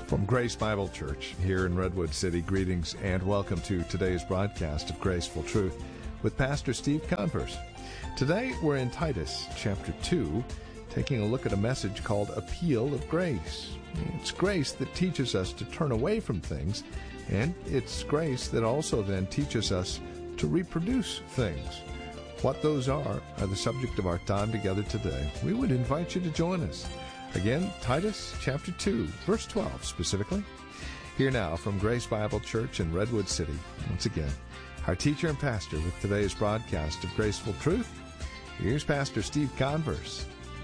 From Grace Bible Church here in Redwood City, greetings and welcome to today's broadcast of Graceful Truth with Pastor Steve Converse. Today we're in Titus chapter 2, taking a look at a message called Appeal of Grace. It's grace that teaches us to turn away from things, and it's grace that also then teaches us to reproduce things. What those are the subject of our time together today. We would invite you to join us. Again, Titus chapter 2, verse 12 specifically. Here now from Grace Bible Church in Redwood City, once again, our teacher and pastor with today's broadcast of Graceful Truth. Here's Pastor Steve Converse.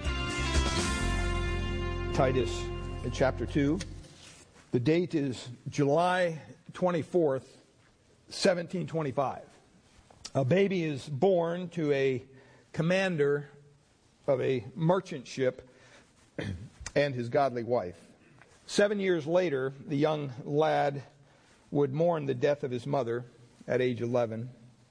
Titus chapter 2. The date is July 24th, 1725. A baby is born to a commander of a merchant ship and his godly wife. 7 years later, the young lad would mourn the death of his mother at age 11.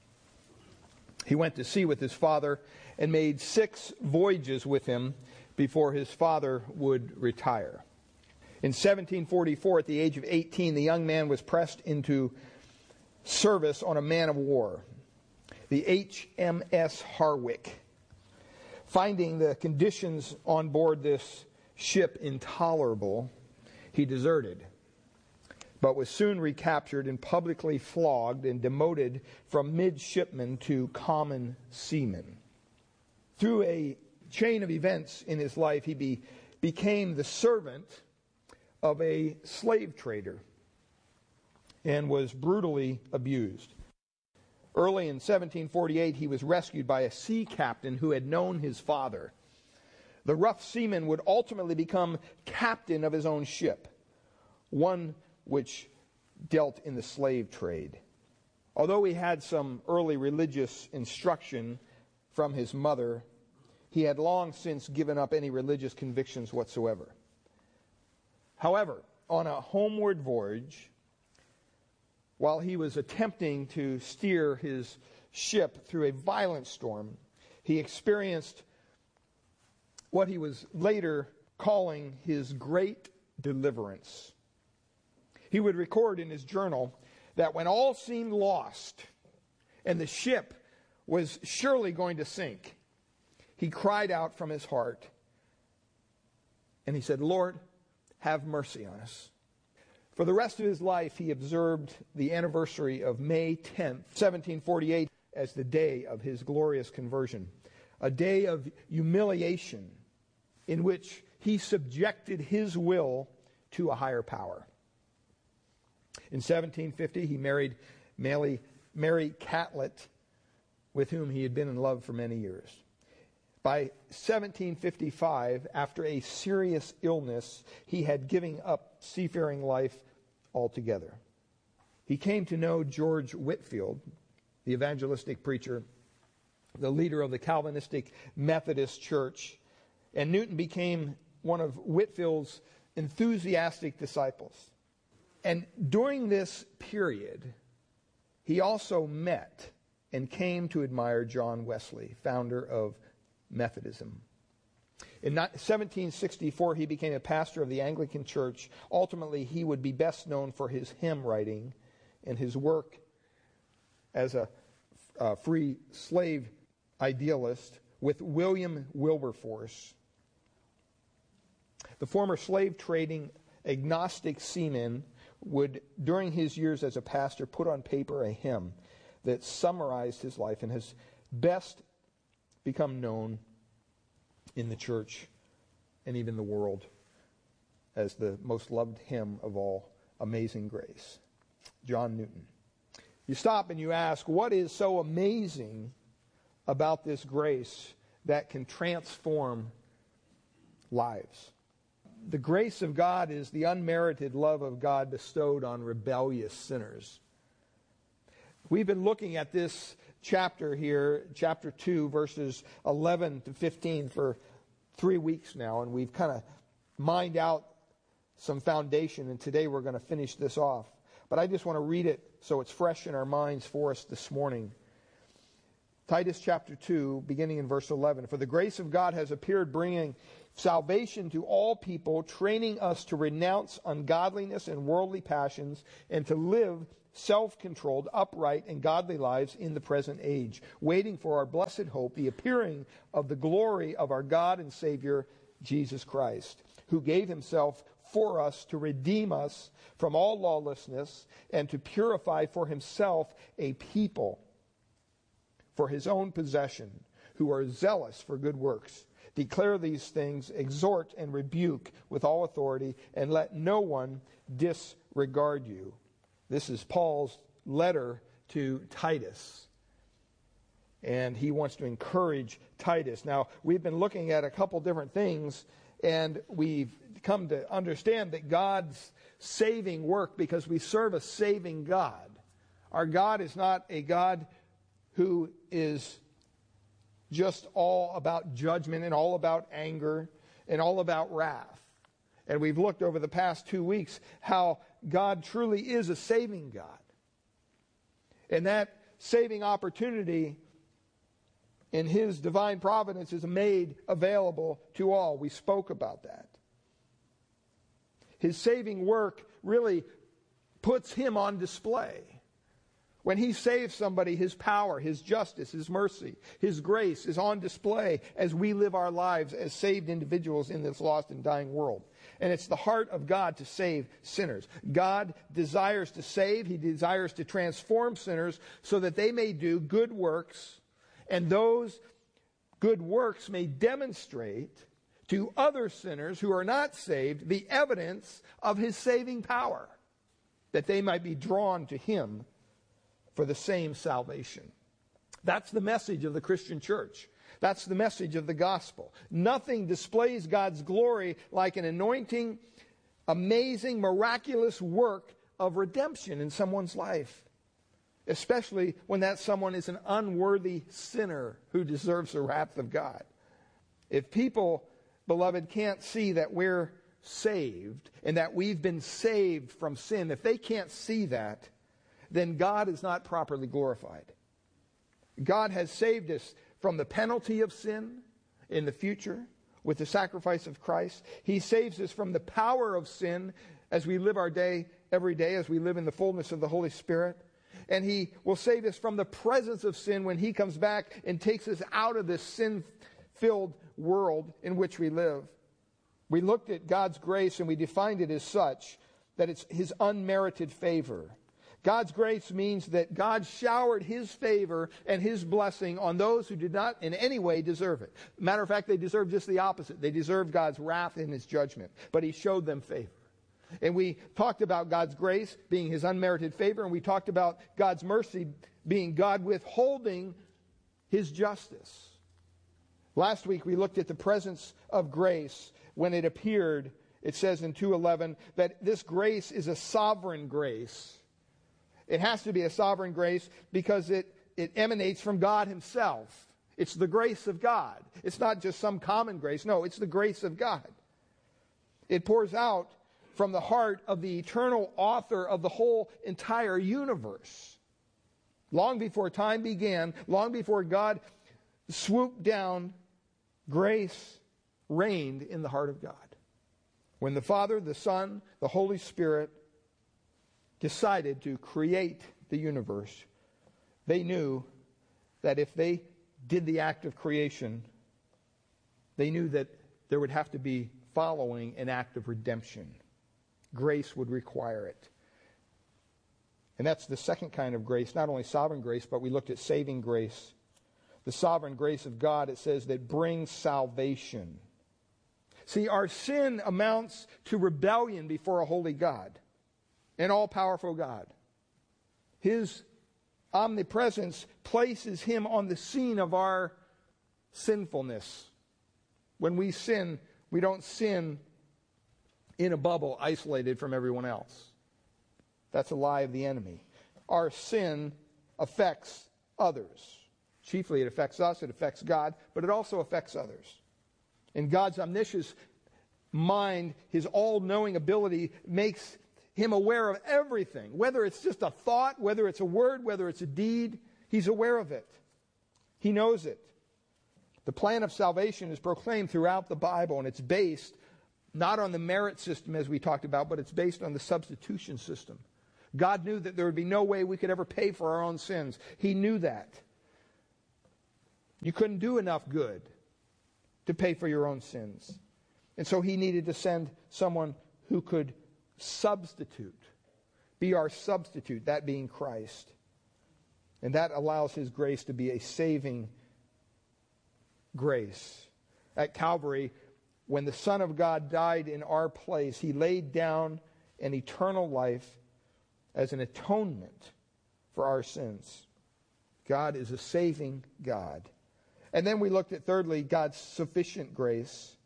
He went to sea with his father and made 6 voyages with him before his father would retire. In 1744, at the age of 18, the young man was pressed into service on a man of war, the HMS Harwich. Finding the conditions on board this ship intolerable, he deserted, but was soon recaptured and publicly flogged and demoted from midshipman to common seaman. Through a chain of events in his life, he became the servant of a slave trader and was brutally abused. Early in 1748, he was rescued by a sea captain who had known his father. The rough seaman would ultimately become captain of his own ship, one which dealt in the slave trade. Although he had some early religious instruction from his mother, he had long since given up any religious convictions whatsoever. However, on a homeward voyage, while he was attempting to steer his ship through a violent storm, he experienced what he was later calling his great deliverance. He would record in his journal that when all seemed lost and the ship was surely going to sink, he cried out from his heart and he said, "Lord, have mercy on us." For the rest of his life, he observed the anniversary of May 10th, 1748, as the day of his glorious conversion, a day of humiliation in which he subjected his will to a higher power. In 1750, he married Mary Catlett, with whom he had been in love for many years. By 1755, after a serious illness, he had given up seafaring life altogether. He came to know George Whitefield, the evangelistic preacher, the leader of the Calvinistic Methodist Church, and Newton became one of Whitefield's enthusiastic disciples. And during this period, he also met and came to admire John Wesley, founder of Methodism. In 1764, he became a pastor of the Anglican Church. Ultimately, he would be best known for his hymn writing and his work as a free slave idealist with William Wilberforce. The former slave trading agnostic seaman would, during his years as a pastor, put on paper a hymn that summarized his life and has best become known in the church and even the world as the most loved hymn of all, Amazing Grace. John Newton. You stop and you ask, what is so amazing about this grace that can transform lives? The grace of God is the unmerited love of God bestowed on rebellious sinners. We've been looking at this chapter here, chapter 2, verses 11 to 15 for 3 weeks now, and we've kind of mined out some foundation, and today we're going to finish this off. But I just want to read it so it's fresh in our minds for us this morning. Titus chapter 2, beginning in verse 11. For the grace of God has appeared, bringing salvation to all people, training us to renounce ungodliness and worldly passions and to live self-controlled, upright, and godly lives in the present age, waiting for our blessed hope, the appearing of the glory of our God and Savior, Jesus Christ, who gave himself for us to redeem us from all lawlessness and to purify for himself a people for his own possession, who are zealous for good works. Declare these things, exhort and rebuke with all authority, and let no one disregard you. This is Paul's letter to Titus. And he wants to encourage Titus. Now, we've been looking at a couple different things, and we've come to understand that God's saving work, because we serve a saving God. Our God is not a God who is just all about judgment and all about anger and all about wrath. And we've looked over the past 2 weeks how God truly is a saving God. And that saving opportunity in his divine providence is made available to all. We spoke about that. His saving work really puts him on display. When he saves somebody, his power, his justice, his mercy, his grace is on display as we live our lives as saved individuals in this lost and dying world. And it's the heart of God to save sinners. God desires to save. He desires to transform sinners so that they may do good works, and those good works may demonstrate to other sinners who are not saved the evidence of his saving power, that they might be drawn to him for the same salvation. That's the message of the Christian church. That's the message of the gospel. Nothing displays God's glory like an anointing, amazing, miraculous work of redemption in someone's life, especially when that someone is an unworthy sinner who deserves the wrath of God. If people, beloved, can't see that we're saved and that we've been saved from sin, if they can't see that, then God is not properly glorified. God has saved us from the penalty of sin in the future with the sacrifice of Christ. He saves us from the power of sin as we live our day, every day, as we live in the fullness of the Holy Spirit. And he will save us from the presence of sin when he comes back and takes us out of this sin-filled world in which we live. We looked at God's grace and we defined it as such, that it's his unmerited favor. God's grace means that God showered his favor and his blessing on those who did not in any way deserve it. Matter of fact, they deserved just the opposite. They deserved God's wrath and his judgment. But he showed them favor. And we talked about God's grace being his unmerited favor, and we talked about God's mercy being God withholding his justice. Last week we looked at the presence of grace when it appeared. It says in 2:11 that this grace is a sovereign grace. It has to be a sovereign grace because it emanates from God himself. It's the grace of God. It's not just some common grace. No, it's the grace of God. It pours out from the heart of the eternal author of the whole entire universe. Long before time began, long before God swooped down, grace reigned in the heart of God. When the Father, the Son, the Holy Spirit decided to create the universe, they knew that if they did the act of creation, they knew that there would have to be following an act of redemption. Grace would require it. And that's the second kind of grace, not only sovereign grace, but we looked at saving grace. The sovereign grace of God, it says, that brings salvation. See, our sin amounts to rebellion before a holy God, an all-powerful God. His omnipresence places him on the scene of our sinfulness. When we sin, we don't sin in a bubble isolated from everyone else. That's a lie of the enemy. Our sin affects others. Chiefly it affects us, it affects God, but it also affects others. And God's omniscience mind, his all-knowing ability, makes him aware of everything. Whether it's just a thought, whether it's a word, whether it's a deed, he's aware of it. He knows it. The plan of salvation is proclaimed throughout the Bible, and it's based not on the merit system as we talked about, but it's based on the substitution system. God knew that there would be no way we could ever pay for our own sins. He knew that. You couldn't do enough good to pay for your own sins. And so He needed to send someone who could substitute, be our substitute, that being Christ. And that allows His grace to be a saving grace. At Calvary, when the Son of God died in our place, He laid down an eternal life as an atonement for our sins. God is a saving God. And then we looked at, thirdly, God's sufficient grace.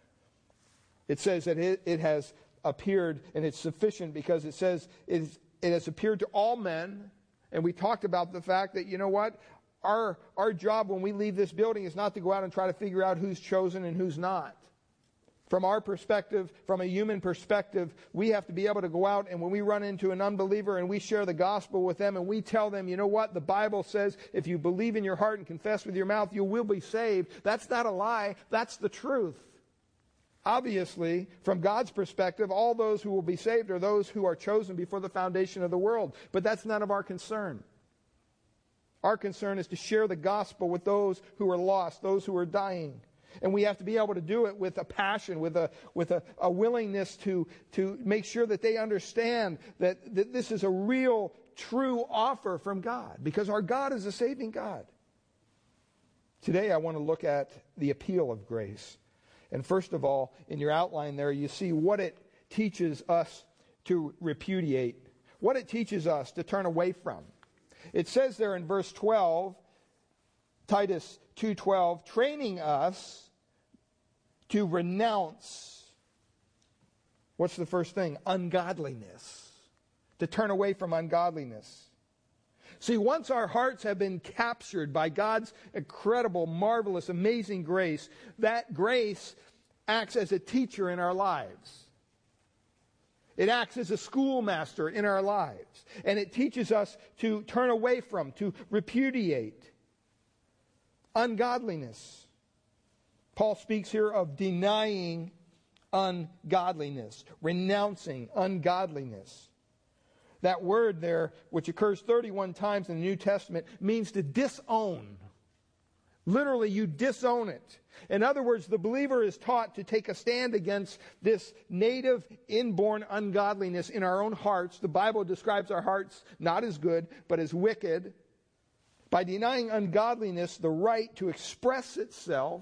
It says that it has appeared, and it's sufficient because it says it has appeared to all men. And we talked about the fact that, you know what? Our job when we leave this building is not to go out and try to figure out who's chosen and who's not. From our perspective, from a human perspective, we have to be able to go out, and when we run into an unbeliever and we share the gospel with them and we tell them, you know what, the Bible says if you believe in your heart and confess with your mouth, you will be saved. That's not a lie. That's the truth. Obviously, from God's perspective, all those who will be saved are those who are chosen before the foundation of the world. But that's none of our concern. Our concern is to share the gospel with those who are lost, those who are dying. And we have to be able to do it with a passion, with a willingness to make sure that they understand that this is a real, true offer from God. Because our God is a saving God. Today I want to look at the appeal of grace. And first of all, in your outline there, you see what it teaches us to repudiate. What it teaches us to turn away from. It says there in verse 12, Titus 2:12, training us to renounce, what's the first thing? Ungodliness. To turn away from ungodliness. See, once our hearts have been captured by God's incredible, marvelous, amazing grace, that grace acts as a teacher in our lives. It acts as a schoolmaster in our lives. And it teaches us to turn away from, to repudiate ungodliness. Paul speaks here of denying ungodliness, renouncing ungodliness. That word there, which occurs 31 times in the New Testament, means to disown. Literally, you disown it. In other words, the believer is taught to take a stand against this native, inborn ungodliness in our own hearts. The Bible describes our hearts not as good, but as wicked. By denying ungodliness the right to express itself.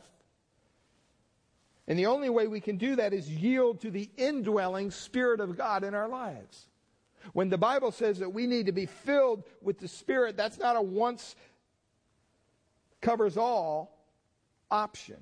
And the only way we can do that is yield to the indwelling Spirit of God in our lives. When the Bible says that we need to be filled with the Spirit, that's not a once covers all option.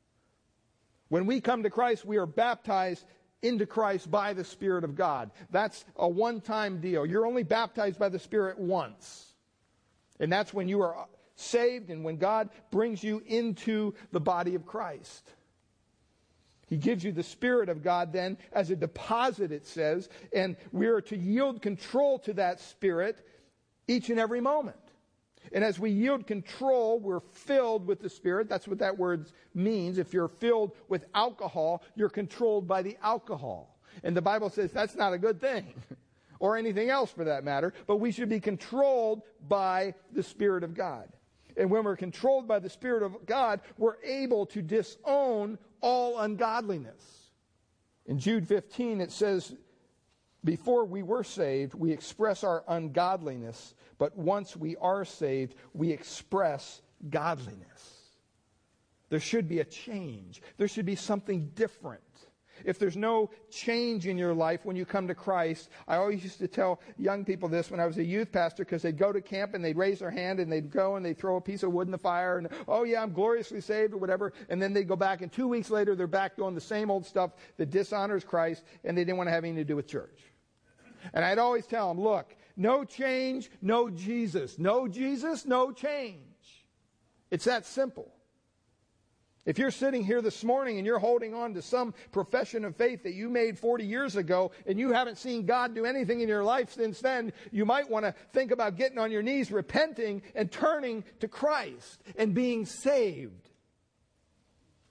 When we come to Christ, we are baptized into Christ by the Spirit of God. That's a one-time deal. You're only baptized by the Spirit once. And that's when you are saved and when God brings you into the body of Christ. He gives you the Spirit of God then as a deposit, it says, and we are to yield control to that Spirit each and every moment. And as we yield control, we're filled with the Spirit. That's what that word means. If you're filled with alcohol, you're controlled by the alcohol. And the Bible says that's not a good thing, or anything else for that matter, but we should be controlled by the Spirit of God. And when we're controlled by the Spirit of God, we're able to disown all ungodliness. In Jude 15 it says, before we were saved, we express our ungodliness, but once we are saved, we express godliness. There should be a change. There should be something different. If there's no change in your life when you come to Christ, I always used to tell young people this when I was a youth pastor, because they'd go to camp and they'd raise their hand and they'd go and they'd throw a piece of wood in the fire and, oh yeah, I'm gloriously saved or whatever. And then they'd go back and 2 weeks later they're back doing the same old stuff that dishonors Christ, and they didn't want to have anything to do with church. And I'd always tell them, look, no change, no Jesus. No Jesus, no change. It's that simple. If you're sitting here this morning and you're holding on to some profession of faith that you made 40 years ago and you haven't seen God do anything in your life since then, you might want to think about getting on your knees, repenting, and turning to Christ and being saved.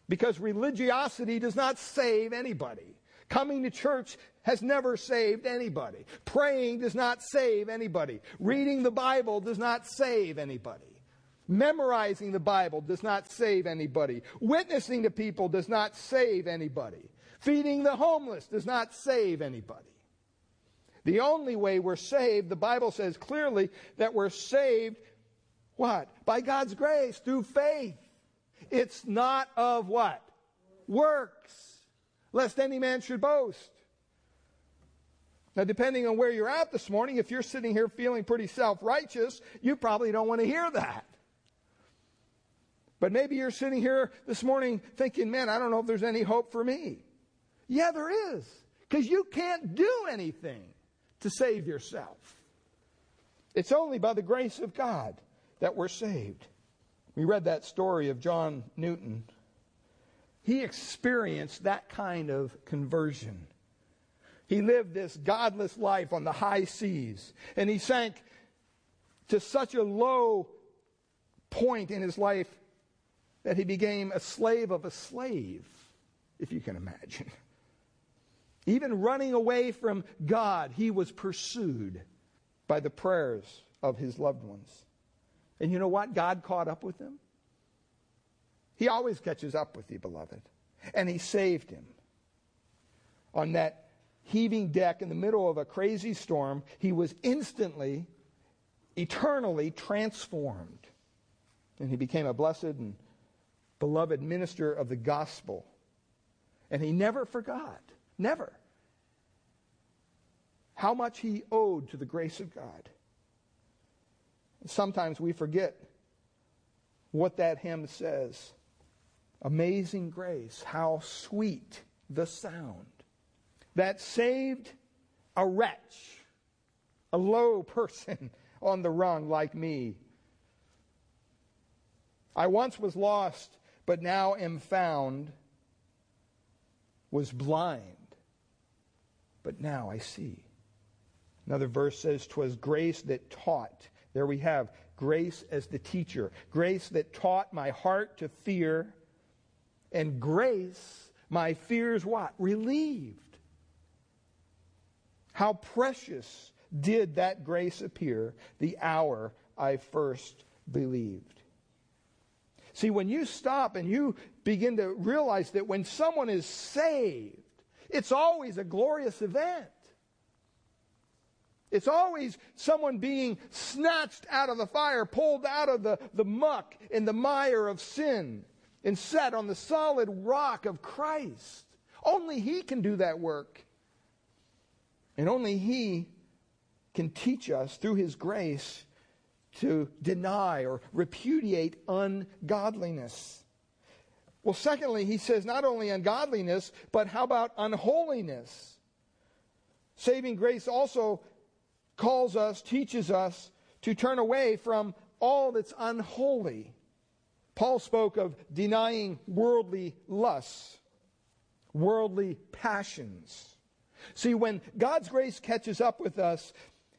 Because religiosity does not save anybody. Coming to church has never saved anybody. Praying does not save anybody. Reading the Bible does not save anybody. Memorizing the Bible does not save anybody. Witnessing to people does not save anybody. Feeding the homeless does not save anybody. The only way we're saved, the Bible says clearly that we're saved, what? By God's grace, through faith. It's not of what? Works, lest any man should boast. Now, depending on where you're at this morning, if you're sitting here feeling pretty self-righteous, you probably don't want to hear that. But maybe you're sitting here this morning thinking, man, I don't know if there's any hope for me. Yeah, there is. Because you can't do anything to save yourself. It's only by the grace of God that we're saved. We read that story of John Newton. He experienced that kind of conversion. He lived this godless life on the high seas, and he sank to such a low point in his life that he became a slave of a slave, if you can imagine. Even running away from God, he was pursued by the prayers of his loved ones. And you know what? God caught up with him. He always catches up with you, beloved. And he saved him. On that heaving deck in the middle of a crazy storm, he was instantly, eternally transformed. And he became a blessed and beloved minister of the gospel. And he never forgot, never, how much he owed to the grace of God. Sometimes we forget what that hymn says. Amazing grace, how sweet the sound that saved a wretch, a low person on the rung like me. I once was lost, but now am found, was blind, but now I see. Another verse says, 'twas grace that taught. There we have grace as the teacher. Grace that taught my heart to fear. And grace, my fears what? Relieved. How precious did that grace appear the hour I first believed. See, when you stop and you begin to realize that when someone is saved, it's always a glorious event. It's always someone being snatched out of the fire, pulled out of the muck and the mire of sin, and set on the solid rock of Christ. Only He can do that work. And only He can teach us through His grace to deny or repudiate ungodliness. Well, secondly, he says not only ungodliness, but how about unholiness? Saving grace also calls us, teaches us to turn away from all that's unholy. Paul spoke of denying worldly lusts, worldly passions. See, when God's grace catches up with us,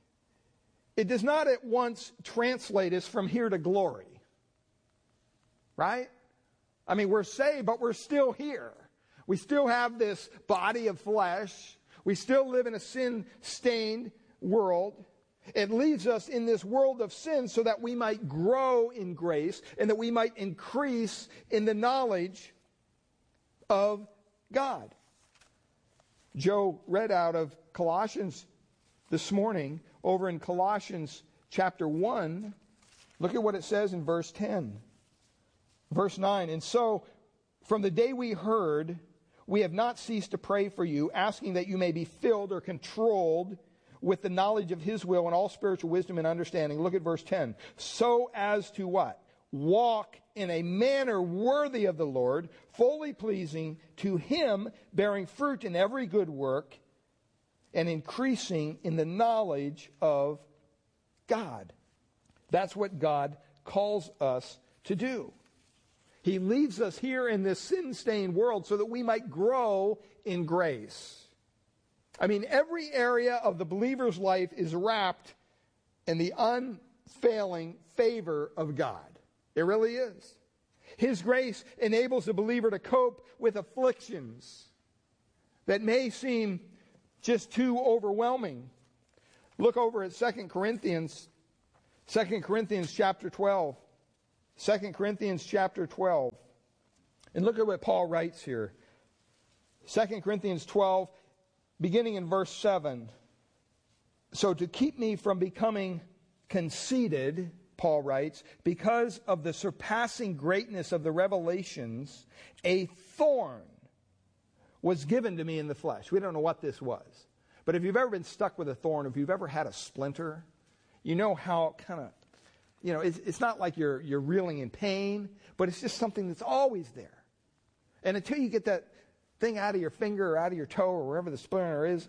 it does not at once translate us from here to glory. Right? I mean, we're saved, but we're still here. We still have this body of flesh. We still live in a sin-stained world. It leaves us in this world of sin so that we might grow in grace and that we might increase in the knowledge of God. Joe read out of Colossians this morning, over in Colossians chapter 1. Look at what it says in verse 10. Verse 9, and so from the day we heard, we have not ceased to pray for you, asking that you may be filled or controlled with the knowledge of His will and all spiritual wisdom and understanding. Look at verse 10. So as to what? Walk in a manner worthy of the Lord, fully pleasing to Him, bearing fruit in every good work, and increasing in the knowledge of God. That's what God calls us to do. He leaves us here in this sin-stained world so that we might grow in grace. I mean, every area of the believer's life is wrapped in the unfailing favor of God. It really is. His grace enables the believer to cope with afflictions that may seem just too overwhelming. Look over at 2 Corinthians chapter 12. 2 Corinthians chapter 12. And look at what Paul writes here. 2 Corinthians 12, beginning in verse 7. So to keep me from becoming conceited, Paul writes, because of the surpassing greatness of the revelations, a thorn was given to me in the flesh. We don't know what this was. But if you've ever been stuck with a thorn, if you've ever had a splinter, you know how kind of, it's not like you're reeling in pain, but it's just something that's always there. And until you get that thing out of your finger or out of your toe or wherever the splinter is,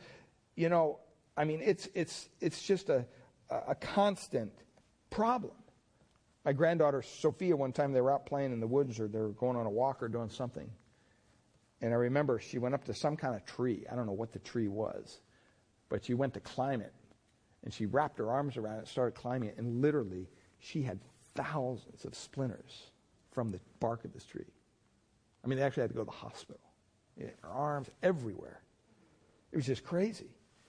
it's just a constant problem. My granddaughter Sophia, one time they were out playing in the woods, or they were going on a walk or doing something. And I remember she went up to some kind of tree. I don't know what the tree was, but she went to climb it. And she wrapped her arms around it and started climbing it. And literally, she had thousands of splinters from the bark of this tree. I mean, they actually had to go to the hospital. Her arms everywhere. It was just crazy.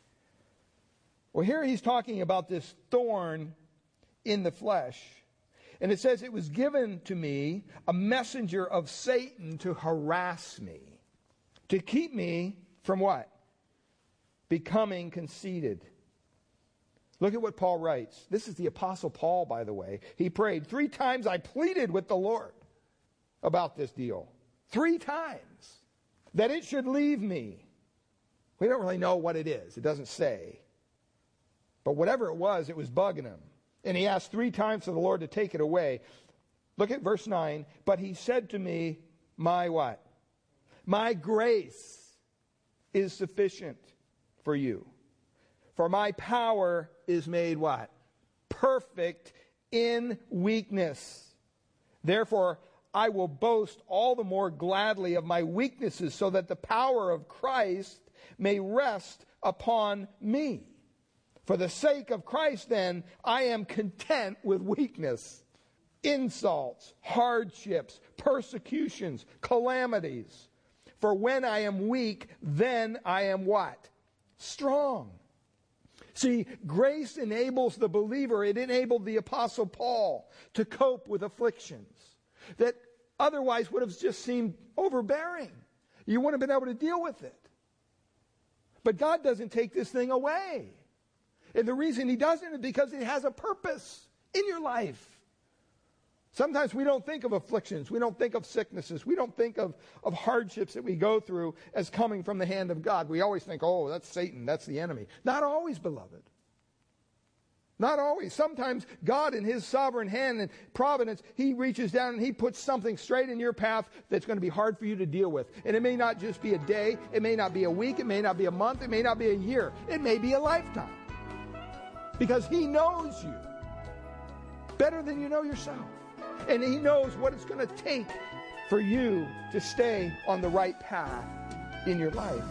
Well, here he's talking about this thorn in the flesh. And it says, it was given to me, a messenger of Satan to harass me. To keep me from what? Becoming conceited. Look at what Paul writes. This is the Apostle Paul, by the way. He prayed 3 times. I pleaded with the Lord about this deal. 3 times. That it should leave me. We don't really know what it is. It doesn't say. But whatever it was bugging him. And he asked 3 times for the Lord to take it away. Look at verse 9. But he said to me, my what? My grace is sufficient for you. For my power is made what? Perfect in weakness. Therefore, I will boast all the more gladly of my weaknesses, so that the power of Christ may rest upon me. For the sake of Christ, then, I am content with weakness, insults, hardships, persecutions, calamities. For when I am weak, then I am what? Strong. See, grace enables the believer. It enabled the Apostle Paul to cope with afflictions that otherwise would have just seemed overbearing. You wouldn't have been able to deal with it. But God doesn't take this thing away. And the reason He doesn't is because it has a purpose in your life. Sometimes we don't think of afflictions. We don't think of sicknesses. We don't think of hardships that we go through as coming from the hand of God. We always think, oh, that's Satan. That's the enemy. Not always, beloved. Not always. Sometimes God, in His sovereign hand and providence, He reaches down and He puts something straight in your path that's going to be hard for you to deal with. And it may not just be a day. It may not be a week. It may not be a month. It may not be a year. It may be a lifetime. Because He knows you better than you know yourself. And He knows what it's going to take for you to stay on the right path in your life.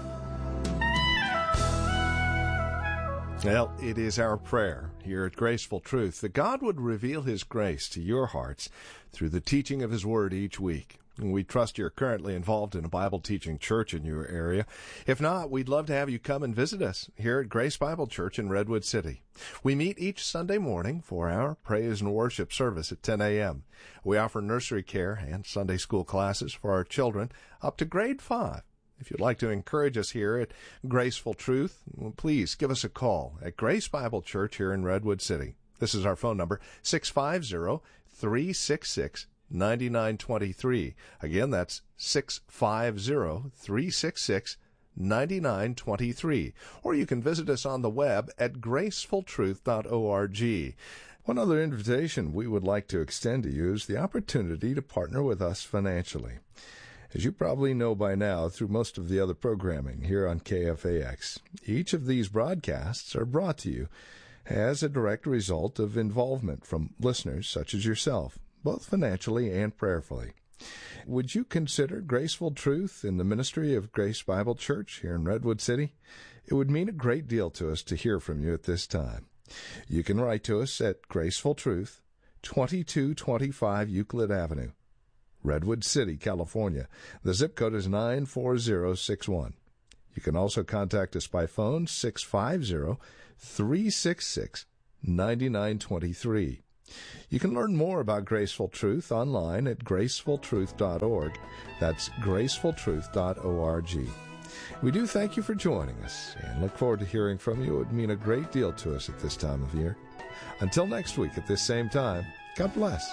Well, it is our prayer here at Graceful Truth that God would reveal His grace to your hearts through the teaching of His Word each week. And we trust you're currently involved in a Bible teaching church in your area. If not, we'd love to have you come and visit us here at Grace Bible Church in Redwood City. We meet each Sunday morning for our praise and worship service at 10 a.m. We offer nursery care and Sunday school classes for our children up to grade 5. If you'd like to encourage us here at Graceful Truth, please give us a call at Grace Bible Church here in Redwood City. This is our phone number, 650-366-9923. Again, that's 650-366-9923. Or you can visit us on the web at gracefultruth.org. One other invitation we would like to extend to you is the opportunity to partner with us financially. As you probably know by now through most of the other programming here on KFAX, each of these broadcasts are brought to you as a direct result of involvement from listeners such as yourself, both financially and prayerfully. Would you consider Graceful Truth in the ministry of Grace Bible Church here in Redwood City? It would mean a great deal to us to hear from you at this time. You can write to us at Graceful Truth, 2225 Euclid Avenue, Redwood City, California. The zip code is 94061. You can also contact us by phone, 650-366-9923. You can learn more about Graceful Truth online at gracefultruth.org. That's gracefultruth.org. We do thank you for joining us and look forward to hearing from you. It would mean a great deal to us at this time of year. Until next week at this same time, God bless.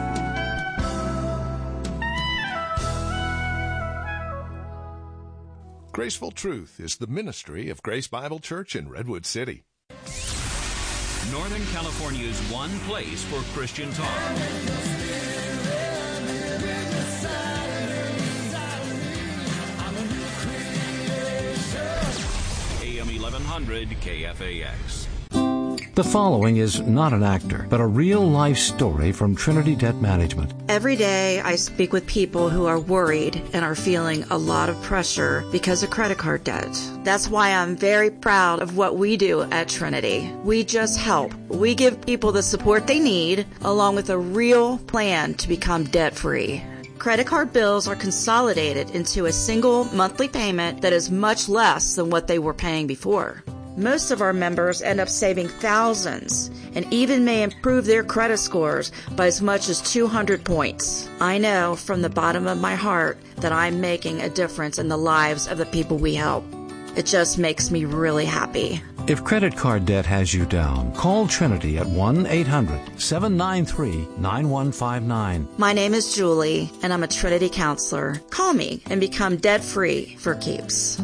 Graceful Truth is the ministry of Grace Bible Church in Redwood City. Northern California's one place for Christian talk. AM 1100 KFAX. The following is not an actor, but a real-life story from Trinity Debt Management. Every day I speak with people who are worried and are feeling a lot of pressure because of credit card debt. That's why I'm very proud of what we do at Trinity. We just help. We give people the support they need, along with a real plan to become debt-free. Credit card bills are consolidated into a single monthly payment that is much less than what they were paying before. Most of our members end up saving thousands and even may improve their credit scores by as much as 200 points. I know from the bottom of my heart that I'm making a difference in the lives of the people we help. It just makes me really happy. If credit card debt has you down, call Trinity at 1-800-793-9159. My name is Julie, and I'm a Trinity counselor. Call me and become debt-free for keeps.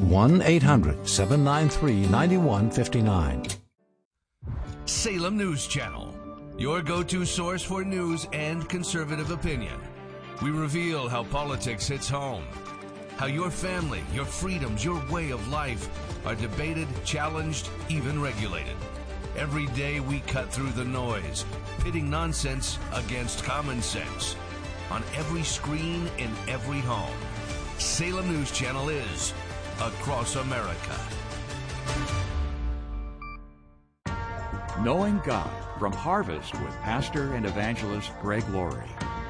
1-800-793-9159. Salem News Channel, your go-to source for news and conservative opinion. We reveal how politics hits home, how your family, your freedoms, your way of life are debated, challenged, even regulated. Every day we cut through the noise, pitting nonsense against common sense. On every screen, in every home, Salem News Channel is across America. Knowing God from Harvest with pastor and evangelist Greg Laurie.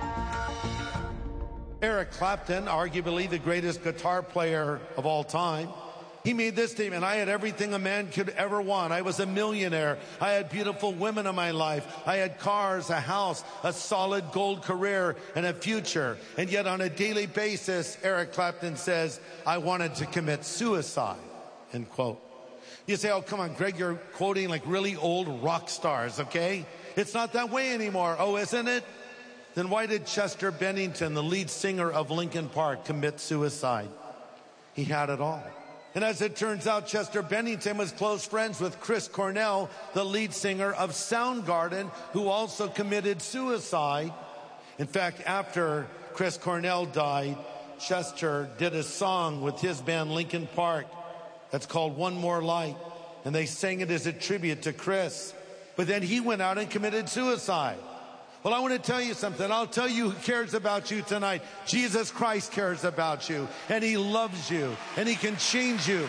Eric Clapton, arguably the greatest guitar player of all time, he made this statement: I had everything a man could ever want. I was a millionaire. I had beautiful women in my life. I had cars, a house, a solid gold career, and a future. And yet on a daily basis, Eric Clapton says, I wanted to commit suicide, end quote. You say, oh, come on, Greg, you're quoting like really old rock stars, okay? It's not that way anymore. Oh, isn't it? Then why did Chester Bennington, the lead singer of Linkin Park, commit suicide? He had it all. And as it turns out, Chester Bennington was close friends with Chris Cornell, the lead singer of Soundgarden, who also committed suicide. In fact, after Chris Cornell died, Chester did a song with his band Linkin Park that's called One More Light, and they sang it as a tribute to Chris. But then he went out and committed suicide. Well, I want to tell you something. I'll tell you who cares about you tonight. Jesus Christ cares about you, and he loves you, and he can change you.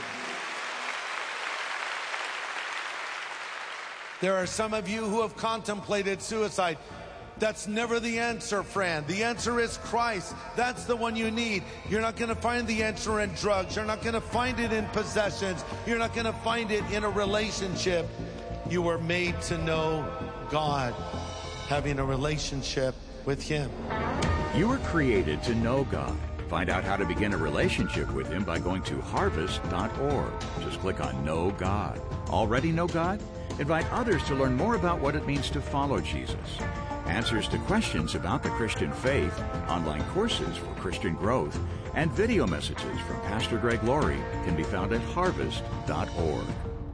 There are some of you who have contemplated suicide. That's never the answer, friend. The answer is Christ. That's the one you need. You're not going to find the answer in drugs. You're not going to find it in possessions. You're not going to find it in a relationship. You were made to know God, having a relationship with him. You were created to know God. Find out how to begin a relationship with him by going to harvest.org. Just click on Know God. Already know God? Invite others to learn more about what it means to follow Jesus. Answers to questions about the Christian faith, online courses for Christian growth, and video messages from Pastor Greg Laurie can be found at harvest.org.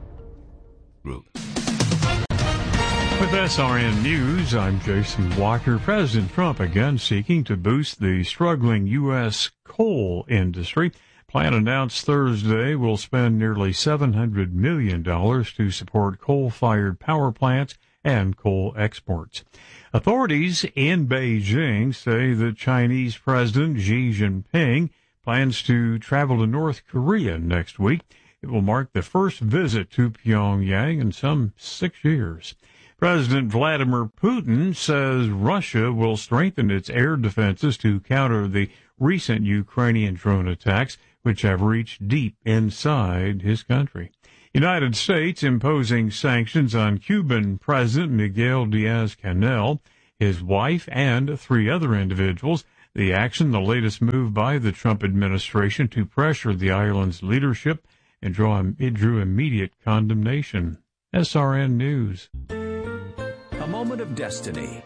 With SRN News, I'm Jason Walker. President Trump again seeking to boost the struggling U.S. coal industry. Plan announced Thursday will spend nearly $700 million to support coal-fired power plants and coal exports. Authorities in Beijing say that Chinese President Xi Jinping plans to travel to North Korea next week. It will mark the first visit to Pyongyang in some 6 years. President Vladimir Putin says Russia will strengthen its air defenses to counter the recent Ukrainian drone attacks, which have reached deep inside his country. United States imposing sanctions on Cuban President Miguel Diaz-Canel, his wife, and 3 other individuals. The action, the latest move by the Trump administration to pressure the island's leadership, and it drew immediate condemnation. SRN News. A moment of destiny.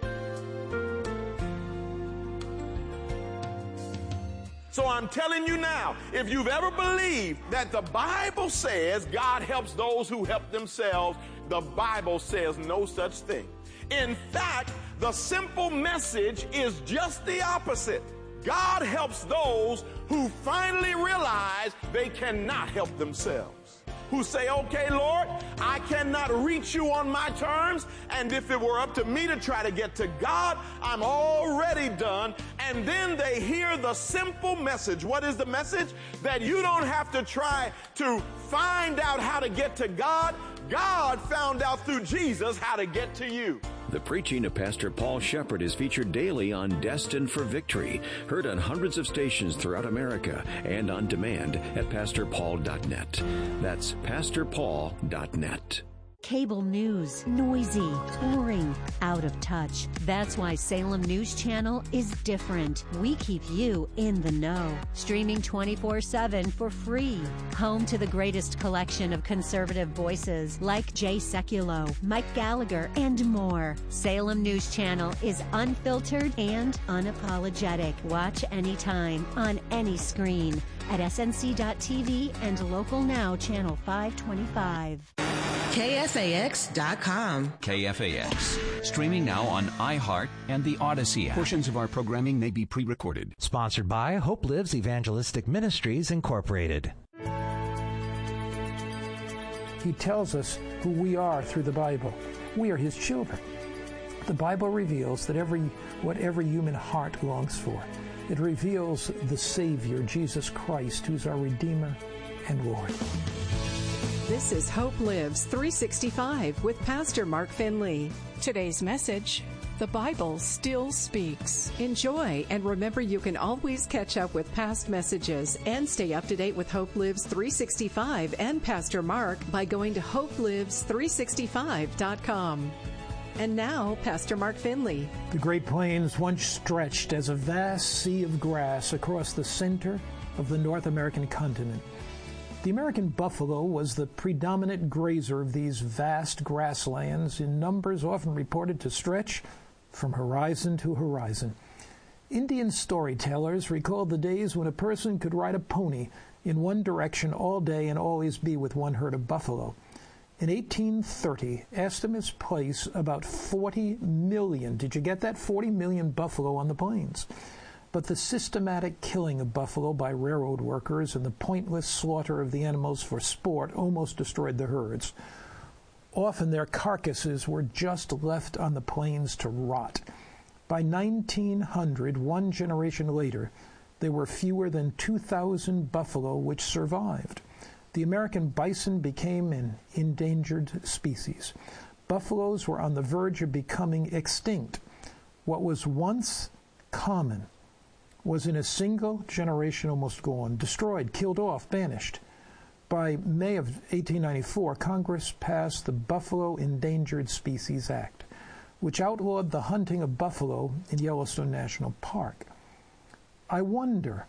So I'm telling you now, if you've ever believed that the Bible says God helps those who help themselves, the Bible says no such thing. In fact, the simple message is just the opposite. God helps those who finally realize they cannot help themselves. Who say, okay, Lord, I cannot reach you on my terms, and if it were up to me to try to get to God, I'm already done. And then they hear the simple message. What is the message? That you don't have to try to find out how to get to God. God found out through Jesus how to get to you. The preaching of Pastor Paul Shepherd is featured daily on Destined for Victory, heard on hundreds of stations throughout America and on demand at PastorPaul.net. That's PastorPaul.net. Cable news, noisy, boring, out of touch. That's why Salem News Channel is different. We keep you in the know. Streaming 24/7 for free. Home to the greatest collection of conservative voices like Jay Sekulow, Mike Gallagher, and more. Salem News Channel is unfiltered and unapologetic. Watch anytime, on any screen, at snc.tv and Local Now Channel 525. KFAX.com. KFAX. Streaming now on iHeart and the Odyssey app. Portions of our programming may be pre-recorded. Sponsored by Hope Lives Evangelistic Ministries, Incorporated. He tells us who we are through the Bible. We are His children. The Bible reveals that what every human heart longs for. It reveals the Savior, Jesus Christ, who's our Redeemer and Lord. This is Hope Lives 365 with Pastor Mark Finley. Today's message, the Bible still speaks. Enjoy, and remember you can always catch up with past messages and stay up to date with Hope Lives 365 and Pastor Mark by going to hopelives365.com. And now, Pastor Mark Finley. The Great Plains once stretched as a vast sea of grass across the center of the North American continent. The American buffalo was the predominant grazer of these vast grasslands, in numbers often reported to stretch from horizon to horizon. Indian storytellers recalled the days when a person could ride a pony in one direction all day and always be with one herd of buffalo. In 1830, estimates place about 40 million, did you get that? 40 million buffalo on the plains. But the systematic killing of buffalo by railroad workers and the pointless slaughter of the animals for sport almost destroyed the herds. Often their carcasses were just left on the plains to rot. By 1900, one generation later, there were fewer than 2,000 buffalo which survived. The American bison became an endangered species. Buffaloes were on the verge of becoming extinct. What was once common was in a single generation almost gone, destroyed, killed off, banished. By May of 1894, Congress passed the Buffalo Endangered Species Act, which outlawed the hunting of buffalo in Yellowstone National Park. I wonder,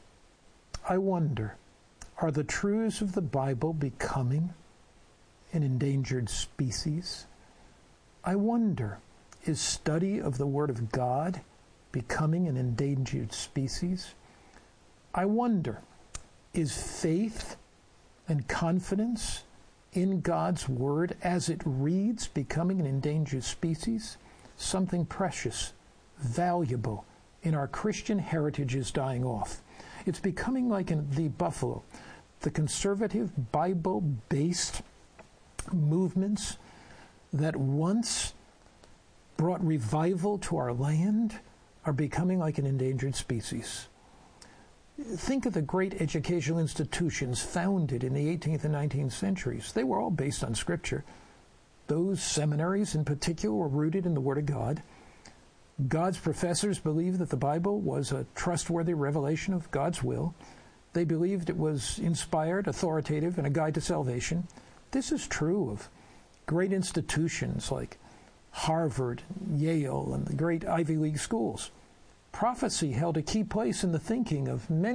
are the truths of the Bible becoming an endangered species? I wonder, is study of the Word of God becoming an endangered species? I wonder, is faith and confidence in God's Word as it reads becoming an endangered species? Something precious, valuable in our Christian heritage is dying off. It's becoming like in the buffalo. The conservative, Bible-based movements that once brought revival to our land are becoming like an endangered species. Think of the great educational institutions founded in the 18th and 19th centuries. They were all based on Scripture. Those seminaries in particular were rooted in the Word of God. God's professors believed that the Bible was a trustworthy revelation of God's will. They believed it was inspired, authoritative, and a guide to salvation. This is true of great institutions like Harvard, Yale, and the great Ivy League schools. Prophecy held a key place in the thinking of many